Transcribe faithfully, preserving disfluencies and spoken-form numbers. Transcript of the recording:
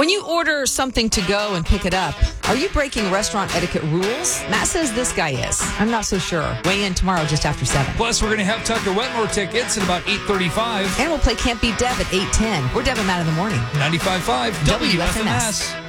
When you order something to go and pick it up, are you breaking restaurant etiquette rules? Matt says this guy is. I'm not so sure. Weigh in tomorrow just after seven. Plus, we're going to have Tucker Wetmore tickets at about eight thirty-five. And we'll play Can't Beat Deb at eight ten. We're Deb and Matt in the morning. ninety-five point five W F M S.